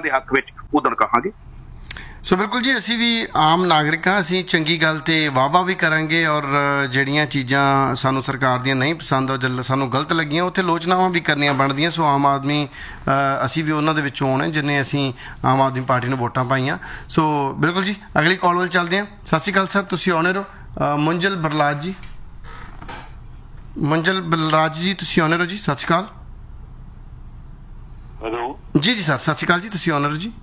ਦੇ ਹੱਕ ਵਿੱਚ ਉਦੋਂ ਕਹਾਂਗੇ। ਸੋ ਬਿਲਕੁਲ ਜੀ, ਅਸੀਂ ਵੀ ਆਮ ਨਾਗਰਿਕ ਹਾਂ, ਅਸੀਂ ਚੰਗੀ ਗੱਲ ਤੇ ਵਾਹਵਾ ਵੀ ਕਰਾਂਗੇ ਔਰ ਜਿਹੜੀਆਂ ਚੀਜ਼ਾਂ ਸਾਨੂੰ ਸਰਕਾਰ ਦੀਆਂ ਨਹੀਂ ਪਸੰਦ ਔਰ ਜਾਂ ਸਾਨੂੰ ਗਲਤ ਲੱਗੀਆਂ ਉੱਥੇ ਲੋਚਨਾਵਾਂ ਵੀ ਕਰਨੀਆਂ ਬਣਦੀਆਂ। ਸੋ ਆਮ ਆਦਮੀ ਅਸੀਂ ਵੀ ਉਹਨਾਂ ਦੇ ਵਿੱਚੋਂ ਆਉਣੇ ਜਿੰਨੇ ਅਸੀਂ ਆਮ ਆਦਮੀ ਪਾਰਟੀ ਨੂੰ ਵੋਟਾਂ ਪਾਈਆਂ। ਸੋ ਬਿਲਕੁਲ ਜੀ, ਅਗਲੀ ਕਾਲ ਵੱਲ ਚੱਲਦੇ ਹਾਂ। ਸਤਿ ਸ਼੍ਰੀ ਅਕਾਲ ਸਰ, ਤੁਸੀਂ ਆਉਣੇ ਰਹੋ। ਮੁੰਜਲ ਬਰਲਾਜ ਜੀ, ਮੁੰਜਲ ਬਲਰਾਜ ਜੀ ਤੁਸੀਂ ਆਉਣੇ ਰਹੋ ਜੀ। ਸਤਿ ਸ਼੍ਰੀ ਅਕਾਲ। ਹੈਲੋ ਜੀ ਸਰ, ਸਤਿ ਸ਼੍ਰੀ ਅਕਾਲ ਜੀ, ਤੁਸੀਂ ਆਉਣੇ ਰਹੋ ਜੀ।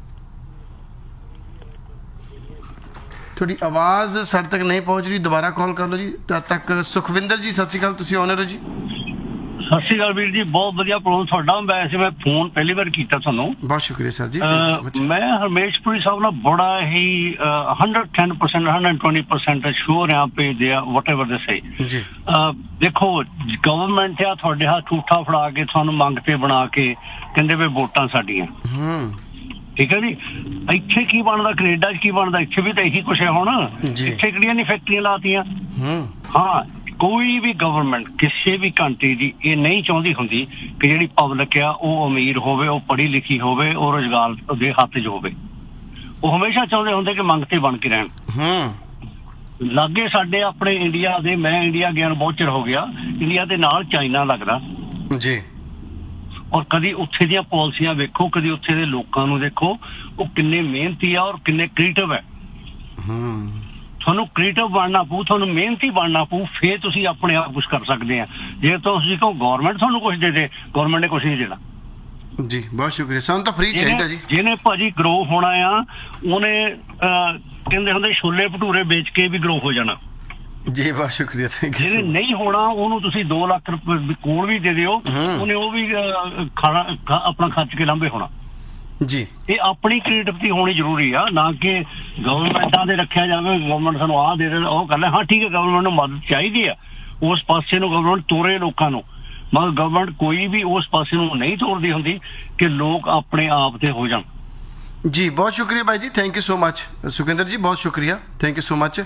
ਤੁਹਾਡੀ ਆਵਾਜ਼ ਸਾਡੇ ਤੱਕ ਨਹੀਂ ਪਹੁੰਚ ਰਹੀ, ਦੁਬਾਰਾ ਕਾਲ ਕਰ ਲਓ ਜੀ। ਤਦ ਤੱਕ ਸੁਖਵਿੰਦਰ ਜੀ ਸਤਿ ਸ਼੍ਰੀ ਅਕਾਲ, ਤੁਸੀਂ ਆਉਣੇ ਰਹੋ ਜੀ। ਸਤਿ ਸ਼੍ਰੀ ਅਕਾਲ ਵੀਰ ਜੀ, ਬਹੁਤ ਵਧੀਆ ਪ੍ਰੋਗਰਾਮ ਤੁਹਾਡਾ। ਵੈਸੇ ਮੈਂ ਫੋਨ ਪਹਿਲੀ ਵਾਰ ਕੀਤਾ ਤੁਹਾਨੂੰ, ਬਹੁਤ ਸ਼ੁਕਰੀਆ ਸਰ ਜੀ। ਮੈਂ ਹਰਮੇਸ਼ਪੁਰੀ ਸਾਹਿਬ ਨਾਲ ਬੜਾ ਹੀ 110% 120% ਸ਼ੋਰ ਹਾਂ ਪੇ ਦੇ ਵਟਐਵਰ ਦੇ ਸੇ ਜੀ। ਦੇਖੋ ਗਵਰਨਮੈਂਟ ਆ ਤੁਹਾਡੇ ਹੱਥ ਠੂਠਾ ਫੜਾ ਕੇ ਤੁਹਾਨੂੰ ਮੰਗਤੇ ਬਣਾ ਕੇ ਕਹਿੰਦੇ ਵੀ ਵੋਟਾਂ ਸਾਡੀਆਂ, ਠੀਕ ਹੈ ਜੀ। ਇੱਥੇ ਕੀ ਬਣਦਾ, ਕੈਨੇਡਾ 'ਚ ਕੀ ਬਣਦਾ, ਇੱਥੇ ਵੀ ਤਾਂ ਇਹੀ ਕੁਛ ਹੈ ਹੁਣ। ਇੱਥੇ ਕਿਹੜੀਆਂ ਨੀ ਫੈਕਟਰੀਆਂ ਲਾਤੀਆਂ। ਹਾਂ, ਕੋਈ ਵੀ ਗਵਰਨਮੈਂਟ ਕਿਸੇ ਵੀ ਕੰਟਰੀ ਦੀ ਇਹ ਨਹੀਂ ਚਾਹੁੰਦੀ ਹੁੰਦੀ ਕਿ ਜਿਹੜੀ ਪਬਲਿਕ ਆ ਉਹ ਅਮੀਰ ਹੋਵੇ, ਉਹ ਪੜ੍ਹੀ ਲਿਖੀ ਹੋਵੇ, ਉਹ ਰੁਜ਼ਗਾਰ ਦੇ ਹੱਥ 'ਚ ਹੋਵੇ। ਉਹ ਹਮੇਸ਼ਾ ਚਾਹੁੰਦੇ ਹੁੰਦੇ ਕਿ ਮੰਗਤੇ ਬਣ ਕੇ ਰਹਿਣ। ਲਾਗੇ ਸਾਡੇ ਆਪਣੇ ਇੰਡੀਆ ਦੇ, ਮੈਂ ਇੰਡੀਆ ਗਿਆ ਨੂੰ ਬਹੁਤ ਚਿਰ ਹੋ ਗਿਆ, ਇੰਡੀਆ ਦੇ ਨਾਲ ਚਾਈਨਾ ਲੱਗਦਾ ਜੀ। ਔਰ ਕਦੀ ਉੱਥੇ ਦੀਆਂ ਪਾਲਿਸੀਆਂ ਵੇਖੋ, ਕਦੀ ਉੱਥੇ ਦੇ ਲੋਕਾਂ ਨੂੰ ਦੇਖੋ, ਉਹ ਕਿੰਨੇ ਮਿਹਨਤੀ ਆ ਔਰ ਕਿੰਨੇ ਕ੍ਰੀਏਟਿਵ ਹੈ। ਤੁਹਾਨੂੰ ਕ੍ਰੀਏਟਿਵ ਬਣਨਾ ਪਊ, ਤੁਹਾਨੂੰ ਮਿਹਨਤੀ ਬਣਨਾ ਪਊ, ਫੇਰ ਤੁਸੀਂ ਆਪਣੇ ਆਪ ਕੁਛ ਕਰ ਸਕਦੇ ਆ। ਜੇ ਤੁਸੀਂ ਕਹੋ ਗੌਰਮੈਂਟ ਤੁਹਾਨੂੰ ਕੁਛ ਦੇ ਦੇ, ਗੌਰਮੈਂਟ ਨੇ ਕੁਛ ਨਹੀਂ ਦੇਣਾ ਜੀ। ਬਹੁਤ ਸ਼ੁਕਰੀਆ, ਸਾਨੂੰ ਤਾਂ ਫ੍ਰੀ ਚਾਹੀਦਾ ਜੀ। ਜਿਹਨੇ ਭਾਜੀ ਗਰੋ ਹੋਣਾ ਆ, ਉਹਨੇ ਕਹਿੰਦੇ ਹੁੰਦੇ ਛੋਲੇ ਭਟੂਰੇ ਵੇਚ ਕੇ ਵੀ ਗਰੋ ਹੋ ਜਾਣਾ ਜੀ। ਬਹੁਤ ਸ਼ੁਕਰੀਆ, ਥੈਂਕ ਯੂ। ਜਿਹਨੇ ਨਹੀਂ ਹੋਣਾ ਉਹਨੂੰ ਤੁਸੀਂ 2 ਲੱਖ ਰੁਪਏ ਕੋਲ ਵੀ ਦੇ ਦਿਓ, ਉਹਨੇ ਉਹ ਵੀ ਖਾਣਾ ਆਪਣਾ ਖਰਚ ਕੇ ਲਾਂਭੇ ਹੋਣਾ ਜੀ। ਇਹ ਆਪਣੀ ਕ੍ਰੀਏਟਿਵਿਟੀ ਹੋਣੀ ਜ਼ਰੂਰੀ ਆ, ਨਾ ਕਿ ਗਵਰਨਮੈਂਟਾਂ ਦੇ ਰੱਖਿਆ ਜਾਵੇ ਗਵਰਨਮੈਂਟ ਸਾਨੂੰ ਆਹ ਦੇ ਦੇ ਉਹ ਕਰ ਲੈ। ਹਾਂ ਠੀਕ ਹੈ, ਗਵਰਨਮੈਂਟ ਨੂੰ ਮਦਦ ਚਾਹੀਦੀ ਆ, ਉਸ ਪਾਸੇ ਨੂੰ ਗਵਰਨਮੈਂਟ ਤੋਰੇ ਲੋਕਾਂ ਨੂੰ, ਮਗਰ ਗਵਰਨਮੈਂਟ ਕੋਈ ਵੀ ਉਸ ਪਾਸੇ ਨੂੰ ਨਹੀਂ ਤੋਰਦੀ ਹੁੰਦੀ ਕਿ ਲੋਕ ਆਪਣੇ ਆਪ ਤੇ ਹੋ ਜਾਣ। ਜੀ ਬਹੁਤ ਸ਼ੁਕਰੀਆ ਬਾਈ ਜੀ, thank you so much. Sukhinder ਜੀ ਬਹੁਤ ਸ਼ੁਕਰੀਆ, ਥੈਂਕ ਯੂ ਸੋ ਮਚ।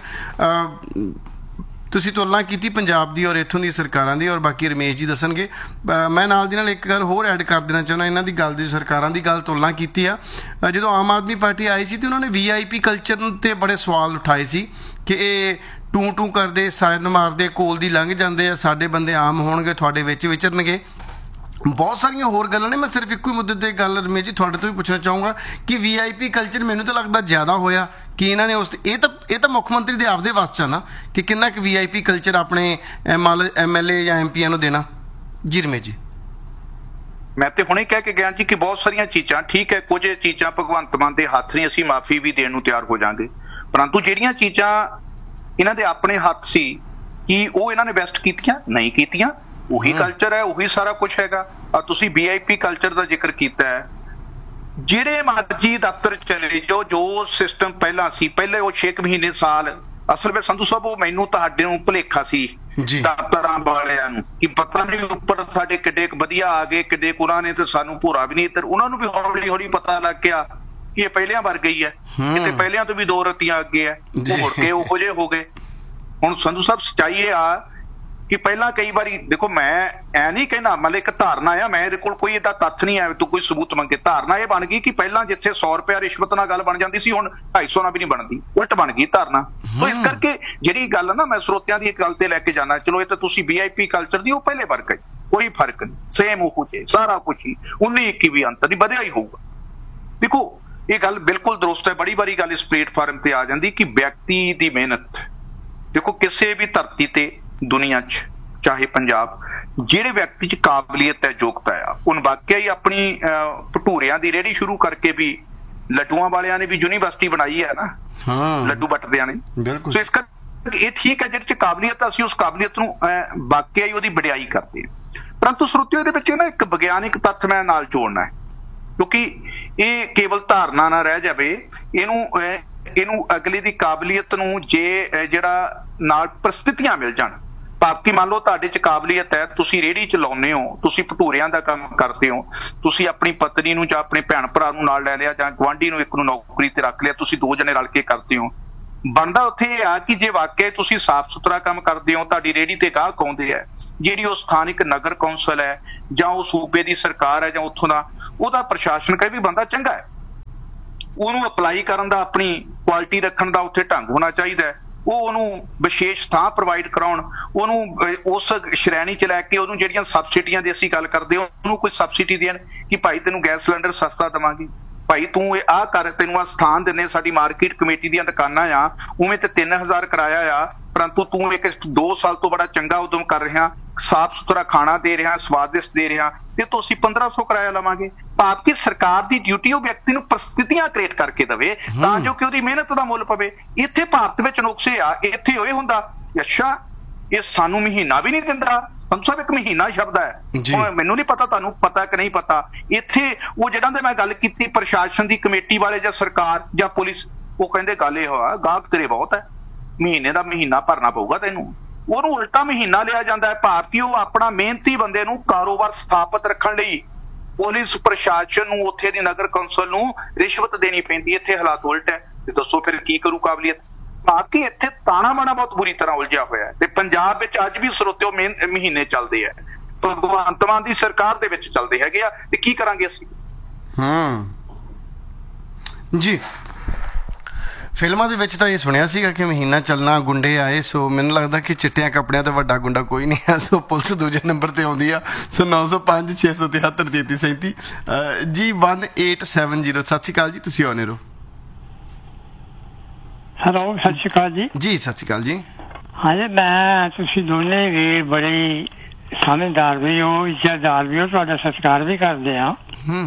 ਤੁਸੀਂ ਤੁਲਨਾ ਕੀਤੀ ਪੰਜਾਬ ਦੀ ਔਰ ਇੱਥੋਂ ਦੀ ਸਰਕਾਰਾਂ ਦੀ, ਔਰ ਬਾਕੀ ਰਮੇਸ਼ ਜੀ ਦੱਸਣਗੇ। ਮੈਂ ਨਾਲ ਦੀ ਨਾਲ ਇੱਕ ਗੱਲ ਹੋਰ ਐਡ ਕਰ ਦੇਣਾ ਚਾਹੁੰਦਾ, ਇਹਨਾਂ ਦੀ ਗੱਲ ਦੀ, ਸਰਕਾਰਾਂ ਦੀ ਗੱਲ ਤੁਲਨਾ ਕੀਤੀ ਆ। ਜਦੋਂ ਆਮ ਆਦਮੀ ਪਾਰਟੀ ਆਈ ਸੀ ਤਾਂ ਉਹਨਾਂ ਨੇ VIP ਕਲਚਰ 'ਤੇ ਬੜੇ ਸਵਾਲ ਉਠਾਏ ਸੀ ਕਿ ਇਹ ਟੂੰ ਕਰਦੇ, ਸਾਇਰਨ ਮਾਰਦੇ, ਕੋਲ ਦੀ ਲੰਘ ਜਾਂਦੇ ਆ, ਸਾਡੇ ਬੰਦੇ ਆਮ ਹੋਣਗੇ, ਤੁਹਾਡੇ ਵਿੱਚ ਵਿਚਰਨਗੇ। ਬਹੁਤ ਸਾਰੀਆਂ ਹੋਰ ਗੱਲਾਂ ਨੇ। ਮੈਂ ਸਿਰਫ ਇੱਕੋ ਹੀ ਮੁੱਦੇ 'ਤੇ ਗੱਲ ਰਮੇਸ਼ ਜੀ ਤੁਹਾਡੇ ਤੋਂ ਵੀ ਪੁੱਛਣਾ ਚਾਹੂੰਗਾ ਕਿ VIP ਕਲਚਰ ਮੈਨੂੰ ਤਾਂ ਲੱਗਦਾ ਜ਼ਿਆਦਾ ਹੋਇਆ ਕਿ ਇਹਨਾਂ ਨੇ ਉਸ ਇਹ ਤਾਂ ਮੁੱਖ ਮੰਤਰੀ ਦੇ ਆਪਦੇ ਵੱਸ 'ਚ ਆ ਨਾ ਕਿ ਕਿੰਨਾ ਕੁ VIP ਕਲਚਰ ਆਪਣੇ MLA ਜਾਂ MPਆਂ ਨੂੰ ਦੇਣਾ। ਜੀ ਰਮੇਸ਼ ਜੀ। ਮੈਂ ਤੇ ਹੁਣੇ ਕਹਿ ਕੇ ਗਿਆ ਜੀ ਕਿ ਬਹੁਤ ਸਾਰੀਆਂ ਚੀਜ਼ਾਂ ਠੀਕ ਹੈ, ਕੁਝ ਚੀਜ਼ਾਂ ਭਗਵੰਤ ਮਾਨ ਦੇ ਹੱਥ ਨੇ, ਅਸੀਂ ਮਾਫੀ ਵੀ ਦੇਣ ਨੂੰ ਤਿਆਰ ਹੋ ਜਾਵਾਂਗੇ, ਪਰੰਤੂ ਜਿਹੜੀਆਂ ਚੀਜ਼ਾਂ ਇਹਨਾਂ ਦੇ ਆਪਣੇ ਹੱਥ ਸੀ ਕਿ ਉਹ ਇਹਨਾਂ ਨੇ ਬੈਸਟ ਕੀਤੀਆਂ ਨਹੀਂ ਕੀਤੀਆਂ। ਉਹੀ ਕਲਚਰ ਹੈ, ਉਹੀ ਸਾਰਾ ਕੁਝ ਹੈਗਾ। ਤੁਸੀਂ VIP ਕਲਚਰ ਦਾ ਜ਼ਿਕਰ ਕੀਤਾ ਹੈ, ਜਿਹੜੇ ਮਰਜ਼ੀ ਦਫ਼ਤਰ ਚਲੇ ਜਾਓ, ਜੋ ਸਿਸਟਮ ਪਹਿਲਾਂ ਸੀ, ਪਹਿਲੇ ਉਹ 6 ਮਹੀਨੇ ਸਾਲ, ਅਸਲ ਵਿੱਚ ਸੰਧੂ ਸਾਹਿਬ ਉਹ ਮੈਨੂੰ ਤੁਹਾਡੇ ਨੂੰ ਭੁਲੇਖਾ ਸੀ ਦਫ਼ਤਰਾਂ ਵਾਲਿਆਂ ਨੂੰ ਕਿ ਪਤਾ ਨਹੀਂ ਉੱਪਰ ਸਾਡੇ ਕਿੱਡੇ ਵਧੀਆ ਆ ਗਏ, ਕਿੱਡੇ ਕੁਰਾਂ ਨੇ ਤੇ ਸਾਨੂੰ ਭੋਰਾ ਵੀ ਨਹੀਂ। ਤੇ ਉਹਨਾਂ ਨੂੰ ਵੀ ਹੌਲੀ ਹੌਲੀ ਪਤਾ ਲੱਗ ਗਿਆ ਕਿ ਇਹ ਪਹਿਲਿਆਂ ਵਰਗਾ ਹੀ ਹੈ, ਕਿਤੇ ਪਹਿਲਿਆਂ ਤੋਂ ਵੀ 2 ਰਤੀਆਂ ਅੱਗੇ ਹੈ, ਉਹ ਮੁੜ ਕੇ ਉਹੋ ਜਿਹੇ ਹੋ ਗਏ। ਹੁਣ ਸੰਧੂ ਸਾਹਿਬ ਸੱਚਾਈ ਇਹ ਆ ਕਿ ਪਹਿਲਾਂ ਕਈ ਵਾਰੀ ਦੇਖੋ, ਮੈਂ ਐ ਨਹੀਂ ਕਹਿੰਦਾ, ਮਤਲਬ ਇੱਕ ਧਾਰਨਾ ਆ, ਮੇਰੇ ਕੋਲ ਕੋਈ ਏਦਾਂ ਤੱਥ ਨਹੀਂ ਹੈ ਤੂੰ ਕੋਈ ਸਬੂਤ ਮੰਗੇ। ਧਾਰਨਾ ਇਹ ਬਣ ਗਈ ਕਿ ਪਹਿਲਾਂ ਜਿੱਥੇ 100 ਰੁਪਇਆ ਰਿਸ਼ਵਤ ਨਾਲ ਗੱਲ ਬਣ ਜਾਂਦੀ ਸੀ, ਹੁਣ 250 ਨਾਲ ਵੀ ਨਹੀਂ ਬਣਦੀ, ਉਲਟ ਬਣ ਗਈ ਧਾਰਨਾ। ਸੋ ਇਸ ਕਰਕੇ ਜਿਹੜੀ ਗੱਲ ਨਾ, ਮੈਂ ਸਰੋਤਿਆਂ ਦੀ ਇੱਕ ਗੱਲ ਤੇ ਲੈ ਕੇ ਜਾਣਾ, ਚਲੋ ਇਹ ਤਾਂ ਤੁਸੀਂ VIP ਕਲਚਰ ਦੀ ਉਹ ਪਹਿਲੇ ਵਰਗ ਹੈ, ਕੋਈ ਫਰਕ ਨਹੀਂ, ਸੇਮ ਉਹ ਜੇ ਸਾਰਾ ਕੁਛ ਹੀ 19-21 ਵੀ ਅੰਤਰ ਨਹੀਂ, ਵਧਿਆ ਹੀ ਹੋਊਗਾ। ਦੇਖੋ ਇਹ ਗੱਲ ਬਿਲਕੁਲ ਦਰੁਸਤ ਹੈ। ਬੜੀ ਵਾਰੀ ਗੱਲ ਇਸ ਪਲੇਟਫਾਰਮ ਤੇ ਆ ਜਾਂਦੀ ਕਿ ਵਿਅਕਤੀ ਦੀ ਮਿਹਨਤ, ਦੇਖੋ ਕਿਸੇ ਵੀ ਧਰਤੀ ਤੇ ਦੁਨੀਆ 'ਚ, ਚਾਹੇ ਪੰਜਾਬ, ਜਿਹੜੇ ਵਿਅਕਤੀ 'ਚ ਕਾਬਲੀਅਤ ਹੈ, ਯੋਗਤਾ ਆ, ਹੁਣ ਵਾਕਿਆ ਹੀ ਆਪਣੀ ਭਟੂਰਿਆਂ ਦੀ ਰੇਹੜੀ ਸ਼ੁਰੂ ਕਰਕੇ ਵੀ ਲੱਡੂਆਂ ਵਾਲਿਆਂ ਨੇ ਵੀ ਯੂਨੀਵਰਸਿਟੀ ਬਣਾਈ ਹੈ ਨਾ, ਲੱਡੂ ਵੱਟਦਿਆਂ ਨੇ। ਸੋ ਇਸ ਕਰਕੇ ਇਹ ਠੀਕ ਹੈ, ਜਿਹੜੇ 'ਚ ਕਾਬਲੀਅਤ, ਅਸੀਂ ਉਸ ਕਾਬਲੀਅਤ ਨੂੰ ਵਾਕਿਆ ਹੀ ਉਹਦੀ ਵਡਿਆਈ ਕਰਦੇ ਹਾਂ। ਪਰੰਤੂ ਸਰੋਤਿਓ ਇਹਦੇ ਵਿੱਚ ਨਾ ਇੱਕ ਵਿਗਿਆਨਿਕ ਤੱਥ ਮੈਂ ਨਾਲ ਜੋੜਨਾ ਹੈ, ਕਿਉਂਕਿ ਇਹ ਕੇਵਲ ਧਾਰਨਾ ਨਾ ਰਹਿ ਜਾਵੇ। ਇਹਨੂੰ ਅਗਲੇ ਦੀ ਕਾਬਲੀਅਤ ਨੂੰ ਜੇ ਜਿਹੜਾ ਨਾਲ ਪ੍ਰਸਥਿਤੀਆਂ ਮਿਲ ਜਾਣ, ਬਾਕੀ ਮੰਨ ਲਓ ਤੁਹਾਡੇ 'ਚ ਕਾਬਲੀਅਤ ਹੈ, ਤੁਸੀਂ ਰੇਹੜੀ ਚਲਾਉਂਦੇ ਹੋ, ਤੁਸੀਂ ਭਟੂਰਿਆਂ ਦਾ ਕੰਮ ਕਰਦੇ ਹੋ, ਤੁਸੀਂ ਆਪਣੀ ਪਤਨੀ ਨੂੰ ਜਾਂ ਆਪਣੇ ਭੈਣ ਭਰਾ ਨੂੰ ਨਾਲ ਲੈ ਲਿਆ ਜਾਂ ਗੁਆਂਢੀ ਨੂੰ ਇੱਕ ਨੂੰ ਨੌਕਰੀ ਤੇ ਰੱਖ ਲਿਆ, ਤੁਸੀਂ 2 ਜਣੇ ਰਲ ਕੇ ਕਰਦੇ ਹੋ। ਬਣਦਾ ਉੱਥੇ ਇਹ ਆ ਕਿ ਜੇ ਵਾਕਿਆ ਤੁਸੀਂ ਸਾਫ਼ ਸੁਥਰਾ ਕੰਮ ਕਰਦੇ ਹੋ, ਤੁਹਾਡੀ ਰੇਹੜੀ ਤੇ ਗਾਹਕ ਆਉਂਦੇ ਹੈ, ਜਿਹੜੀ ਉਹ ਸਥਾਨਿਕ ਨਗਰ ਕੌਂਸਲ ਹੈ ਜਾਂ ਉਹ ਸੂਬੇ ਦੀ ਸਰਕਾਰ ਹੈ ਜਾਂ ਉੱਥੋਂ ਦਾ ਉਹਦਾ ਪ੍ਰਸ਼ਾਸਨ ਕਹੇ ਵੀ ਬੰਦਾ ਚੰਗਾ ਹੈ, ਉਹਨੂੰ ਅਪਲਾਈ ਕਰਨ ਦਾ, ਆਪਣੀ ਕੁਆਲਿਟੀ ਰੱਖਣ ਦਾ ਉੱਥੇ ਢੰਗ ਹੋਣਾ ਚਾਹੀਦਾ ਹੈ। ਉਹ ਉਹਨੂੰ ਵਿਸ਼ੇਸ਼ ਥਾਂ ਪ੍ਰੋਵਾਈਡ ਕਰਾਉਣ, ਉਹਨੂੰ ਉਸ ਸ਼੍ਰੇਣੀ 'ਚ ਲੈ ਕੇ ਉਹਨੂੰ ਜਿਹੜੀਆਂ ਸਬਸਿਡੀਆਂ ਦੀ ਅਸੀਂ ਗੱਲ ਕਰਦੇ ਹਾਂ ਉਹਨੂੰ ਕੋਈ ਸਬਸਿਡੀ ਦੇਣ ਕਿ ਭਾਈ ਤੈਨੂੰ ਗੈਸ ਸਿਲੰਡਰ ਸਸਤਾ ਦੇਵਾਂਗੇ, ਭਾਈ ਤੂੰ ਇਹ ਆਹ ਕਰ, ਤੈਨੂੰ ਆਹ ਸਥਾਨ ਦਿੰਦੇ, ਸਾਡੀ ਮਾਰਕੀਟ ਕਮੇਟੀ ਦੀਆਂ ਦੁਕਾਨਾਂ ਆ ਉਵੇਂ ਤੇ 3000 ਕਿਰਾਇਆ ਆ, ਪਰੰਤੂ ਤੂੰ ਇੱਕ 2 ਸਾਲ ਤੋਂ ਬੜਾ ਚੰਗਾ ਉਦਮ ਕਰ ਰਿਹਾ, ਸਾਫ਼ ਸੁਥਰਾ ਖਾਣਾ ਦੇ ਰਿਹਾ, ਸਵਾਦਿਸ਼ਟ ਦੇ ਰਿਹਾ, ਤੇ ਤੋਂ ਅਸੀਂ 1500 ਕਿਰਾਇਆ ਲਵਾਂਗੇ। ਭਾਵ ਕਿ ਸਰਕਾਰ ਦੀ ਡਿਊਟੀ ਉਹ ਵਿਅਕਤੀ ਨੂੰ ਪ੍ਰਸਥਿਤੀਆਂ ਕ੍ਰੀਏਟ ਕਰਕੇ ਦੇਵੇ ਤਾਂ ਜੋ ਕਿ ਉਹਦੀ ਮਿਹਨਤ ਦਾ ਮੁੱਲ ਪਵੇ। ਇੱਥੇ ਭਾਰਤ ਵਿੱਚ ਨੁਕਸੇ ਆ, ਇੱਥੇ ਇਹ ਹੁੰਦਾ ਅੱਛਾ ਇਹ ਸਾਨੂੰ ਮਹੀਨਾ ਵੀ ਨਹੀਂ ਦਿੰਦਾ, ਸਾਨੂੰ ਸਭ ਇੱਕ ਮਹੀਨਾ ਸ਼ਬਦ ਹੈ, ਮੈਨੂੰ ਨਹੀਂ ਪਤਾ ਤੁਹਾਨੂੰ ਪਤਾ ਕਿ ਨਹੀਂ ਪਤਾ। ਇੱਥੇ ਉਹ ਜਿਹੜਾ ਦੇ ਮੈਂ ਗੱਲ ਕੀਤੀ ਪ੍ਰਸ਼ਾਸਨ ਦੀ ਕਮੇਟੀ ਵਾਲੇ ਜਾਂ ਸਰਕਾਰ ਜਾਂ ਪੁਲਿਸ, ਉਹ ਕਹਿੰਦੇ ਗੱਲ ਇਹ ਹੋਆ ਗਾਹਕ ਤੇਰੇ ਬਹੁਤ ਹੈ, ਮਹੀਨੇ ਦਾ ਮਹੀਨਾ ਭਰਨਾ ਪਊਗਾ ਤੈਨੂੰ, ਉਹਨੂੰ ਉਲਟਾ ਮਹੀਨਾ ਲਿਆ ਜਾਂਦਾ ਹੈ। ਭਾਰਤੀ ਉਹ ਆਪਣਾ ਮਿਹਨਤੀ ਬੰਦੇ ਨੂੰ ਕਾਰੋਬਾਰ ਸਥਾਪਿਤ ਰੱਖਣ ਲਈ ਪੁਲਿਸ ਪ੍ਰਸ਼ਾਸਨ ਨੂੰ, ਉੱਥੇ ਦੀ ਨਗਰ ਕੌਂਸਲ ਨੂੰ ਰਿਸ਼ਵਤ ਦੇਣੀ ਪੈਂਦੀ। ਇੱਥੇ ਹਾਲਾਤ ਉਲਟ ਹੈ ਤੇ ਦੱਸੋ ਫਿਰ ਕੀ ਕਰੂ ਕਾਬਲੀਅਤ। ਬਾਕੀ ਇੱਥੇ ਤਾਣਾ ਬਾਣਾ ਬਹੁਤ ਬੁਰੀ ਤਰ੍ਹਾਂ ਉਲਝਿਆ ਹੋਇਆ ਹੈ ਤੇ ਪੰਜਾਬ ਵਿੱਚ ਅੱਜ ਵੀ ਸਰੋਤਿਓ ਮਹੀਨੇ ਚੱਲਦੇ ਆ, ਭਗਵੰਤ ਮਾਨ ਦੀ ਸਰਕਾਰ ਦੇ ਵਿੱਚ ਚੱਲਦੇ ਹੈਗੇ ਆ, ਤੇ ਕੀ ਕਰਾਂਗੇ ਅਸੀਂ। ਜੀ ਫਿਲਮਾਂ ਦੇ ਵਿੱਚ ਤਾਂ ਇਹ ਸੁਣਿਆ ਸੀਗਾ ਕਿ ਮਹੀਨਾ ਚੱਲਣਾ, ਗੁੰਡੇ ਆਏ, ਸੋ ਮੈਨੂੰ ਲੱਗਦਾ ਕਿ ਚਿੱਟਿਆਂ ਕੱਪੜਿਆਂ ਤੋਂ ਵੱਡਾ ਗੁੰਡਾ ਕੋਈ ਨਹੀਂ ਹੈ। ਸੋ ਪੁਲਿਸ ਦੂਜੇ ਨੰਬਰ ਤੇ ਆਉਂਦੀ ਆ। ਸੋ 905 673 3337 ਜੀ 1870। ਸਤਿ ਸ਼੍ਰੀ ਅਕਾਲ ਜੀ, ਤੁਸੀਂ ਆਉਣੇ ਰਹੋ। ਹੈਲੋ, ਸਤਿ ਸ਼੍ਰੀ ਅਕਾਲ ਜੀ। ਜੀ ਸਤਿ ਸ਼੍ਰੀ ਅਕਾਲ ਜੀ। ਹਾਂਜੀ, ਮੈਂ ਤੁਸੀਂ ਦੋਨੇ ਵੀ ਬੜੇ ਸਮਝਦਾਰ ਵੀ ਹੋ, ਇੱਜ਼ਤਦਾਰ ਵੀ ਹੋ, ਤੁਹਾਡਾ ਸਤਿਕਾਰ ਵੀ ਕਰਦੇ ਆ।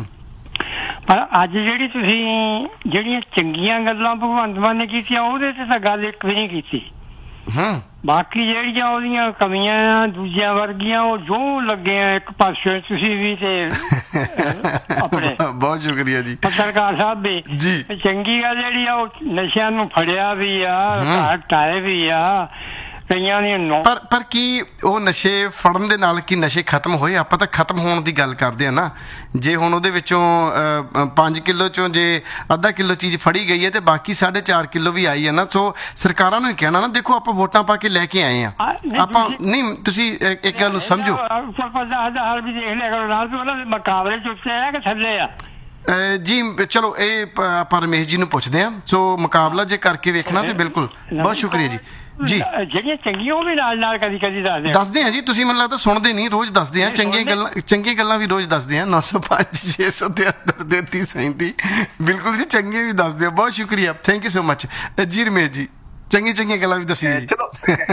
ਪਰ ਅੱਜ ਜਿਹੜੀ ਤੁਸੀਂ ਜਿਹੜੀਆਂ ਚੰਗੀਆਂ ਗੱਲਾਂ ਭਗਵੰਤ ਮਾਨ ਨੇ ਕੀਤੀਆਂ ਉਹਦੇ ਤੇ ਤਾਂ ਗੱਲ ਇੱਕ ਵੀ ਨਹੀਂ ਕੀਤੀ। ਬਾਕੀ ਜਿਹੜੀਆਂ ਉਹਦੀਆਂ ਕਮੀਆਂ ਆ ਦੂਜਿਆਂ ਵਰਗੀਆਂ, ਉਹ ਜੋ ਲੱਗੇ ਆ ਇੱਕ ਪਾਸੇ ਤੁਸੀਂ ਵੀ ਤੇ ਆਪਣੇ ਬਹੁਤ ਸ਼ੁਕਰੀਆ ਜੀ ਪੱਤਰਕਾਰ ਸਾਹਿਬ ਵੀ ਜੀ। ਚੰਗੀ ਗੱਲ ਜਿਹੜੀ ਆ ਉਹ ਨਸ਼ਿਆਂ ਨੂੰ ਫੜਿਆ ਵੀ ਆ, ਹਟਾਏ ਵੀ ਆ ਕਈਆਂ ਦੀਆਂ। ਪਰ ਕੀ ਉਹ ਨਸ਼ੇ ਫੜਨ ਦੇ ਨਾਲ ਕੀ ਨਸ਼ੇ ਖਤਮ ਹੋਏ? ਆਪਾਂ ਤਾਂ ਖਤਮ ਹੋਣ ਦੀ ਗੱਲ ਕਰਦੇ ਆ ਨਾ। ਜੇ ਹੁਣ ਉਹਦੇ ਵਿੱਚੋਂ 5 ਕਿਲੋ ਚੋਂ ਜੇ ਅੱਧਾ ਕਿਲੋ ਚੀਜ਼ ਫੜੀ ਗਈ ਹੈ ਤੇ ਬਾਕੀ 4.5 ਕਿਲੋ ਵੀ ਆਈ ਹੈ ਨਾ, ਸੋ ਸਰਕਾਰਾਂ ਨੂੰ ਹੀ ਕਹਿਣਾ ਨਾ, ਦੇਖੋ ਆਪਾਂ ਵੋਟਾਂ ਪਾ ਕੇ ਲੈ ਕੇ ਆਏ ਆ, ਆਪਾਂ ਨਹੀਂ, ਤੁਸੀਂ ਇੱਕ ਗੱਲ ਨੂੰ ਸਮਝੋ। ਵੀ ਦੇਖ ਲਿਆ ਕਰੋ ਨਾਲ ਵੀ ਉਹਨਾਂ ਦੇ ਮੁਕਾਬਲੇ ਚ ਉੱਤੇ ਆ ਕਿ ਥੱਲੇ ਆ। ਜੀ ਚਲੋ ਇਹ ਆਪਾਂ ਰਮੇਸ਼ ਜੀ ਨੂੰ ਪੁੱਛਦੇ ਆ। ਸੋ ਮੁਕਾਬਲਾ ਜੇ ਕਰਕੇ ਵੇਖਣਾ ਤੇ ਬਿਲਕੁਲ। ਬਹੁਤ ਸ਼ੁਕਰੀਆ ਜੀ। ਜੀ ਜਿਹੜੀਆਂ ਚੰਗੀਆਂ ਉਹ ਵੀ ਨਾਲ ਕਦੀ ਦੱਸਦੇ ਆ ਜੀ, ਤੁਸੀਂ ਮੈਨੂੰ ਲੱਗਦਾ ਸੁਣਦੇ ਨਹੀਂ, ਰੋਜ਼ ਦੱਸਦੇ ਆ ਚੰਗੀਆਂ ਗੱਲਾਂ ਵੀ ਰੋਜ਼ ਦੱਸਦੇ ਆ। 905 673 3337 ਬਿਲਕੁਲ ਜੀ, ਚੰਗੇ ਵੀ ਦੱਸਦੇ ਆ। ਬਹੁਤ ਸ਼ੁਕਰੀਆ, ਥੈਂਕ ਯੂ ਸੋ ਮਚ ਜੀ। ਰਮੇਸ਼ ਜੀ ਚੰਗੀਆਂ ਗੱਲਾਂ ਵੀ ਦੱਸੀ ਜੀ। ਚਲੋ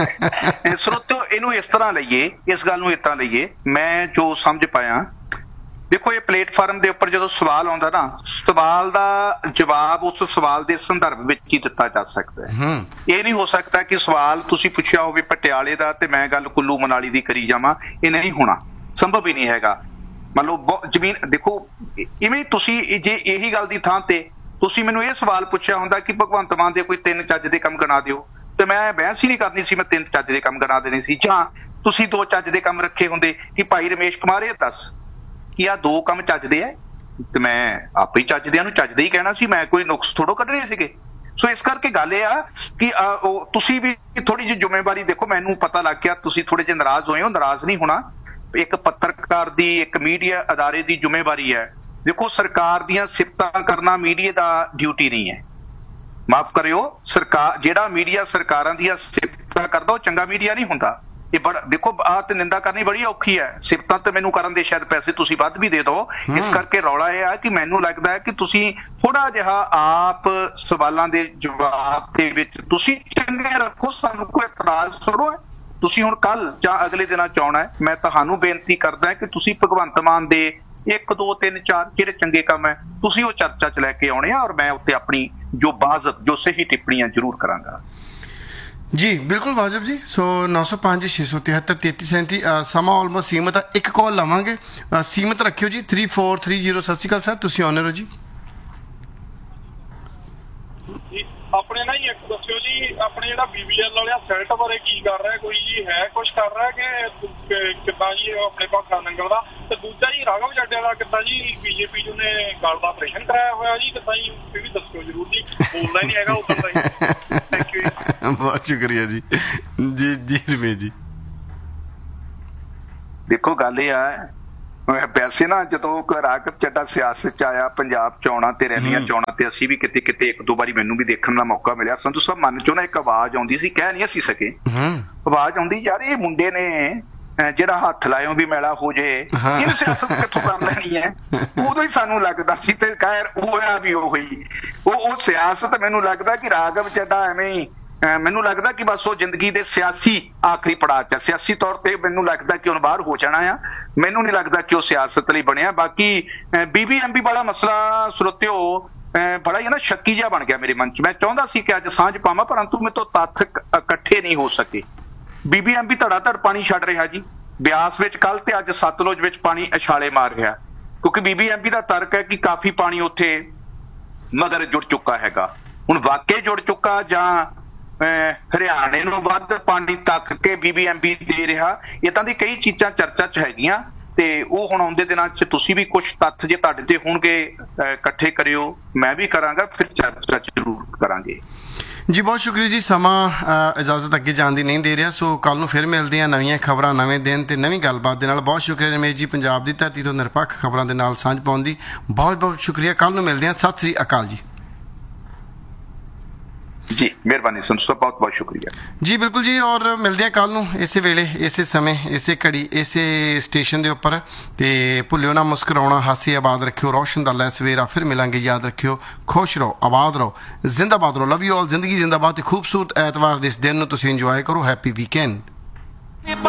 ਸਰੋਤਿਓ ਇਹਨੂੰ ਇਸ ਤਰ੍ਹਾਂ ਲਈਏ, ਇਸ ਗੱਲ ਨੂੰ ਇਸ ਤਰ੍ਹਾਂ ਲਈਏ, ਮੈਂ ਜੋ ਸਮਝ ਪਾਇਆ, ਦੇਖੋ ਇਹ ਪਲੇਟਫਾਰਮ ਦੇ ਉੱਪਰ ਜਦੋਂ ਸਵਾਲ ਆਉਂਦਾ ਨਾ, ਸਵਾਲ ਦਾ ਜਵਾਬ ਉਸ ਸਵਾਲ ਦੇ ਸੰਦਰਭ ਵਿੱਚ ਹੀ ਦਿੱਤਾ ਜਾ ਸਕਦਾ ਹੈ। ਇਹ ਨਹੀਂ ਹੋ ਸਕਦਾ ਕਿ ਸਵਾਲ ਤੁਸੀਂ ਪੁੱਛਿਆ ਹੋਵੇ ਪਟਿਆਲੇ ਦਾ ਤੇ ਮੈਂ ਗੱਲ ਕੁੱਲੂ ਮਨਾਲੀ ਦੀ ਕਰੀ ਜਾਵਾਂ, ਇਹ ਨਹੀਂ ਹੋਣਾ, ਸੰਭਵ ਹੀ ਨਹੀਂ ਹੈਗਾ। ਮੰਨ ਲਓ ਜ਼ਮੀਨ ਦੇਖੋ, ਇਵੇਂ ਤੁਸੀਂ ਜੇ ਇਹੀ ਗੱਲ ਦੀ ਥਾਂ ਤੇ ਤੁਸੀਂ ਮੈਨੂੰ ਇਹ ਸਵਾਲ ਪੁੱਛਿਆ ਹੁੰਦਾ ਕਿ ਭਗਵੰਤ ਮਾਨ ਦੇ ਕੋਈ 3 ਚੱਜ ਦੇ ਕੰਮ ਗਿਣਾ ਦਿਓ, ਤੇ ਮੈਂ ਬਹਿਸ ਹੀ ਨਹੀਂ ਕਰਨੀ ਸੀ, ਮੈਂ 3 ਚੱਜ ਦੇ ਕੰਮ ਗਿਣਾ ਦੇਣੇ ਸੀ। ਜਾਂ ਤੁਸੀਂ 2 ਚੱਜ ਦੇ ਕੰਮ ਰੱਖੇ ਹੁੰਦੇ ਕਿ ਭਾਈ ਰਮੇਸ਼ ਕੁਮਾਰ ਇਹ ਦੱਸ ਕਿ ਆਹ 2 ਕੰਮ ਚੱਜਦੇ ਆ, ਤੇ ਮੈਂ ਆਪੇ ਹੀ ਚੱਜਦਿਆਂ ਨੂੰ ਚੱਜਦੇ ਹੀ ਕਹਿਣਾ ਸੀ, ਮੈਂ ਕੋਈ ਨੁਕਸ ਥੋੜੋ ਕੱਢਣੇ ਸੀਗੇ। ਸੋ ਇਸ ਕਰਕੇ ਗੱਲ ਇਹ ਆ ਕਿ ਤੁਸੀਂ ਵੀ ਥੋੜੀ ਜਿਹੀ ਜ਼ਿੰਮੇਵਾਰੀ ਦੇਖੋ। ਮੈਨੂੰ ਪਤਾ ਲੱਗ ਗਿਆ ਤੁਸੀਂ ਥੋੜੇ ਜਿਹੇ ਨਾਰਾਜ਼ ਹੋਏ ਹੋ, ਨਾਰਾਜ਼ ਨਹੀਂ ਹੋਣਾ। ਇੱਕ ਪੱਤਰਕਾਰ ਦੀ, ਇੱਕ ਮੀਡੀਆ ਅਦਾਰੇ ਦੀ ਜ਼ਿੰਮੇਵਾਰੀ ਹੈ। ਦੇਖੋ ਸਰਕਾਰ ਦੀਆਂ ਸਿਫਤਾਂ ਕਰਨਾ ਮੀਡੀਆ ਦਾ ਡਿਊਟੀ ਨਹੀਂ ਹੈ, ਮਾਫ ਕਰਿਓ। ਸਰਕਾਰ ਜਿਹੜਾ ਮੀਡੀਆ ਸਰਕਾਰਾਂ ਦੀਆਂ ਸਿਫਤਾਂ ਕਰਦਾ ਉਹ ਚੰਗਾ ਮੀਡੀਆ ਨਹੀਂ ਹੁੰਦਾ। ਇਹ ਬੜਾ ਦੇਖੋ, ਆਹ ਤੇ ਨਿੰਦਾ ਕਰਨੀ ਬੜੀ ਔਖੀ ਹੈ, ਸਿਫਤਾਂ ਤੇ ਮੈਨੂੰ ਕਰਨ ਦੇ ਸ਼ਾਇਦ ਪੈਸੇ ਤੁਸੀਂ ਵੱਧ ਵੀ ਦੇ ਦਿਓ। ਇਸ ਕਰਕੇ ਰੌਲਾ ਇਹ ਆ ਕਿ ਮੈਨੂੰ ਲੱਗਦਾ ਹੈ ਕਿ ਤੁਸੀਂ ਥੋੜਾ ਜਿਹਾ ਆਪ ਸਵਾਲਾਂ ਦੇ ਜਵਾਬ ਦੇ ਵਿੱਚ ਤੁਸੀਂ ਚੰਗੇ ਰੱਖੋ, ਸਾਨੂੰ ਕੋਈ ਇਤਰਾਜ਼ ਥੋੜੋ ਹੈ। ਤੁਸੀਂ ਹੁਣ ਕੱਲ ਜਾਂ ਅਗਲੇ ਦਿਨਾਂ ਚ ਆਉਣਾ ਹੈ, ਮੈਂ ਤੁਹਾਨੂੰ ਬੇਨਤੀ ਕਰਦਾ ਕਿ ਤੁਸੀਂ ਭਗਵੰਤ ਮਾਨ ਦੇ 1 2 3 4 ਜਿਹੜੇ ਚੰਗੇ ਕੰਮ ਹੈ ਤੁਸੀਂ ਉਹ ਚਰਚਾ ਚ ਲੈ ਕੇ ਆਉਣੇ ਆ, ਔਰ ਮੈਂ ਉੱਤੇ ਆਪਣੀ ਜੋ ਵਾਜਬ ਜੋ ਸਹੀ ਟਿੱਪਣੀਆਂ ਜ਼ਰੂਰ ਕਰਾਂਗਾ। ਜੀ ਬਿਲਕੁਲ ਵਾਜਬ ਜੀ। ਸੋ 905 673 3337 ਸਮਾਂ ਆਲਮੋਸਟ ਸੀਮਤ ਆ, ਇੱਕ ਕਾਲ ਲਵਾਂਗੇ, ਸੀਮਤ ਰੱਖਿਓ ਜੀ। 3430 ਸਤਿ ਸ਼੍ਰੀ ਅਕਾਲ ਸਰ, ਤੁਸੀਂ ਆਨਰ ਹੋ ਜੀ। ਆਪਣੇ ਨਾ ਜੀ ਇੱਕ ਦੱਸਿਓ ਜੀ, ਆਪਣੇ ਜਿਹੜਾ BBL ਵਾਲਿਆ ਸੈਲਟ ਬਾਰੇ ਕੀ ਕਰ ਰਿਹਾ, ਕੋਈ ਜੀ ਹੈ ਕੁਝ ਕਰ ਰਿਹਾ ਕਿ ਕਿੱਦਾਂ ਜੀ ਆਪਣੇ ਭਾਖਾ ਨੰਗਲ ਦਾ? ਤੇ ਦੂਜਾ ਜੀ ਰਾਘਵ ਜੱਟਿਆ ਦਾ ਕਿੱਦਾਂ ਜੀ, BJP ਜੀ ਨੇ ਗੱਲ ਦਾ ਆਪਰੇਸ਼ਨ ਕਰਾਇਆ ਹੋਇਆ ਜੀ, ਕਿੱਦਾਂ ਜੀ ਇਹ ਵੀ ਦੱਸਿਓ ਜ਼ਰੂਰ ਜੀ। ਬੋਲਦਾ ਹੀ ਨਹੀਂ ਹੈਗਾ ਉਦੋਂ ਦਾ ਜੀ। ਥੈਂਕ ਯੂ ਜੀ। ਬਹੁਤ ਸ਼ੁਕਰੀਆ ਜੀ। ਜੀ ਰਮੇਸ਼ ਜੀ ਦੇਖੋ ਗੱਲ ਇਹ ਆ ਵੈਸੇ ਨਾ ਜਦੋਂ ਰਾਘਵ ਚੱਡਾ ਸਿਆਸਤ ਚ ਆਇਆ, ਪੰਜਾਬ ਚ ਆਉਣਾ ਤੇ ਰੈਲੀਆਂ ਚ ਆਉਣਾ, ਤੇ ਅਸੀਂ ਵੀ ਕਿਤੇ ਕਿਤੇ ਇੱਕ ਦੋ ਵਾਰੀ ਮੈਨੂੰ ਵੀ ਦੇਖਣ ਦਾ ਮੌਕਾ ਮਿਲਿਆ। ਸੰਧੂ ਸਾਹਿਬ ਮਨ ਚੋਂ ਨਾ ਇੱਕ ਆਵਾਜ਼ ਆਉਂਦੀ ਸੀ, ਕਹਿ ਨਹੀਂ ਅਸੀਂ ਸਕੇ, ਆਵਾਜ਼ ਆਉਂਦੀ ਯਾਰ ਇਹ ਮੁੰਡੇ ਨੇ ਜਿਹੜਾ ਹੱਥ ਲਾਇਓ ਵੀ ਮੈਲਾ ਹੋ ਜੇ, ਇਹਨੂੰ ਸਿਆਸਤ ਕਿੱਥੋਂ ਕਰ ਲੈਣੀ ਹੈ। ਉਦੋਂ ਹੀ ਸਾਨੂੰ ਲੱਗਦਾ ਸੀ, ਤੇ ਖੈਰ ਹੋਇਆ ਵੀ ਉਹੀ ਉਹ ਸਿਆਸਤ। ਮੈਨੂੰ ਲੱਗਦਾ ਕਿ ਰਾਘਵ ਚੱਡਾ ਐਵੇਂ ਹੀ, ਮੈਨੂੰ ਲੱਗਦਾ ਕਿ ਬਸ ਉਹ ਜ਼ਿੰਦਗੀ ਦੇ ਸਿਆਸੀ ਆਖਰੀ ਪੜਾਅ ਚ, ਸਿਆਸੀ ਤੌਰ ਤੇ ਮੈਨੂੰ ਲੱਗਦਾ ਕਿ ਹੁਣ ਬਾਹਰ ਹੋ ਜਾਣਾ ਆ। ਮੈਨੂੰ ਨਹੀਂ ਲੱਗਦਾ ਕਿ ਉਹ ਸਿਆਸਤ ਲਈ ਬਣਿਆ। ਬਾਕੀ BBMP ਵਾਲਾ ਮਸਲਾ ਸਰੋਤਿਓ ਬੜਾ ਹੀ ਨਾ ਸ਼ੱਕੀ ਜਿਹਾ ਬਣ ਗਿਆ ਮੇਰੇ ਮਨ ਚ। ਮੈਂ ਚਾਹੁੰਦਾ ਸੀ ਕਿ ਅੱਜ ਸਾਂਝ ਪਾਵਾਂ, ਪਰੰਤੂ ਮੇਰੇ ਤੋਂ ਤੱਥ ਇਕੱਠੇ ਨਹੀਂ ਹੋ ਸਕੇ। BBMP ਧੜਾ ਧੜ ਪਾਣੀ ਛੱਡ ਰਿਹਾ ਜੀ, ਬਿਆਸ ਵਿੱਚ ਕੱਲ ਤੇ ਅੱਜ ਸਤਲੁਜ ਵਿੱਚ ਪਾਣੀ ਇਛਾਲੇ ਮਾਰ ਰਿਹਾ, ਕਿਉਂਕਿ BBMP ਦਾ ਤਰਕ ਹੈ ਕਿ ਕਾਫੀ ਪਾਣੀ ਉੱਥੇ ਮਗਰ ਜੁੜ ਚੁੱਕਾ ਹੈਗਾ। ਹੁਣ ਵਾਕਈ ਜੁੜ ਚੁੱਕਾ ਜਾਂ ਹਰਿਆਣੇ ਨੂੰ ਵੱਧ ਪਾਣੀ ਤੱਕ ਕੇ BBMP ਦੇ ਰਿਹਾ, ਇਦਾਂ ਦੀ ਕਈ ਚੀਜ਼ਾਂ ਚਰਚਾ ਚ ਹੈਗੀਆਂ। ਤੇ ਉਹ ਹੁਣ ਆਉਂਦੇ ਦਿਨਾਂ ਚ ਤੁਸੀਂ ਵੀ ਕੁਝ ਤੱਥ ਜੇ ਤੁਹਾਡੇ ਤੇ ਹੋਣਗੇ ਇਕੱਠੇ ਕਰਿਓ, ਮੈਂ ਵੀ ਕਰਾਂਗਾ, ਫਿਰ ਚਰਚਾ ਜ਼ਰੂਰ ਕਰਾਂਗੇ ਜੀ। ਬਹੁਤ ਸ਼ੁਕਰੀਆ ਜੀ, ਸਮਾਂ ਇਜਾਜ਼ਤ ਅੱਗੇ ਜਾਣ ਦੀ ਨਹੀਂ ਦੇ ਰਿਹਾ, ਸੋ ਕੱਲ ਨੂੰ ਫਿਰ ਮਿਲਦੇ ਹਾਂ ਨਵੀਆਂ ਖਬਰਾਂ, ਨਵੇਂ ਦਿਨ ਤੇ ਨਵੀਂ ਗੱਲਬਾਤ ਦੇ ਨਾਲ। ਬਹੁਤ ਸ਼ੁਕਰੀਆ ਰਮੇਸ਼ ਜੀ, ਪੰਜਾਬ ਦੀ ਧਰਤੀ ਤੋਂ ਨਿਰਪੱਖ ਖਬਰਾਂ ਦੇ ਨਾਲ ਸਾਂਝ ਪਾਉਣ ਦੀ ਬਹੁਤ ਬਹੁਤ ਸ਼ੁਕਰੀਆ। ਕੱਲ ਨੂੰ ਮਿਲਦੇ ਹਾਂ, ਸਤਿ ਸ੍ਰੀ ਅਕਾਲ ਜੀ। ਜੀ ਮਿਹਰਬਾਨੀ ਸੰਧੂ ਸਾਹਿਬ, ਬਹੁਤ ਬਹੁਤ ਸ਼ੁਕਰੀਆ ਜੀ। ਬਿਲਕੁਲ ਜੀ, ਔਰ ਮਿਲਦੇ ਹਾਂ ਕੱਲ ਨੂੰ ਇਸੇ ਵੇਲੇ, ਇਸੇ ਸਮੇਂ, ਇਸੇ ਘੜੀ, ਇਸੇ ਸਟੇਸ਼ਨ ਦੇ ਉੱਪਰ। ਤੇ ਭੁੱਲਿਓ ਨਾ ਮੁਸਕਰਾਉਣਾ, ਹਾਸੇ ਆਬਾਦ ਰੱਖਿਓ, ਰੌਸ਼ਨ ਦਾ ਲੈ ਸਵੇਰਾ। ਫਿਰ ਮਿਲਾਂਗੇ, ਯਾਦ ਰੱਖਿਓ, ਖੁਸ਼ ਰਹੋ, ਆਬਾਦ ਰਹੋ, ਜ਼ਿੰਦਾਬਾਦ ਰਹੋ। ਲਵ ਯੂ ਆਲ, ਜ਼ਿੰਦਗੀ ਜ਼ਿੰਦਾਬਾਦ। ਤੇ ਖੂਬਸੂਰਤ ਐਤਵਾਰ ਦੇ ਇਸ ਦਿਨ ਨੂੰ ਤੁਸੀਂ ਇੰਜੋਏ ਕਰੋ। Happy weekend.